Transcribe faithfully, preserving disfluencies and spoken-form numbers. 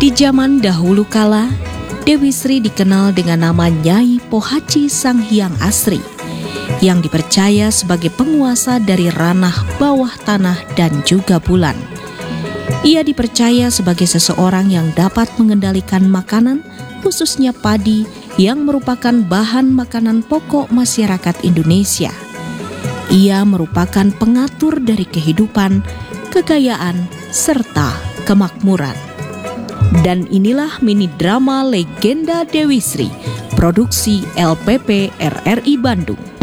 Di zaman dahulu kala, Dewi Sri dikenal dengan nama Nyai Pohaci Sang Hyang Asri, yang dipercaya sebagai penguasa dari ranah bawah tanah dan juga bulan. Ia dipercaya sebagai seseorang yang dapat mengendalikan makanan, khususnya padi, yang merupakan bahan makanan pokok masyarakat Indonesia. Ia merupakan pengatur dari kehidupan, kekayaan, serta kemakmuran. Dan inilah mini drama Legenda Dewi Sri, produksi L P P R R I Bandung.